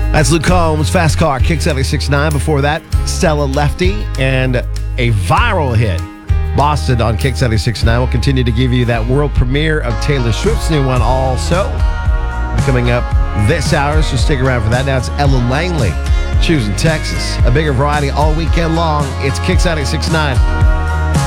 That's Luke Combs, Fast Car, Kick 76.9. Before that, Stella Lefty and a viral hit, Boston on Kick 76.9. We'll continue to give you that world premiere of Taylor Swift's new one also. Coming up this hour, so stick around for that. Now it's Ella Langley, choosing Texas. A bigger variety all weekend long. It's Kick 76.9.